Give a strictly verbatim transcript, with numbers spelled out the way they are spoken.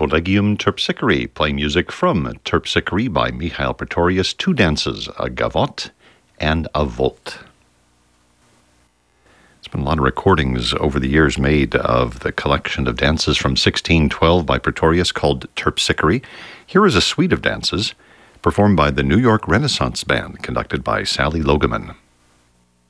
Collegium Terpsichore play music from Terpsichore by Mihail Pretorius, two dances, a gavotte and a volt. There's been a lot of recordings over the years made of the collection of dances from sixteen twelve by Pretorius called Terpsichore. Here is a suite of dances performed by the New York Renaissance Band, conducted by Sally Logeman.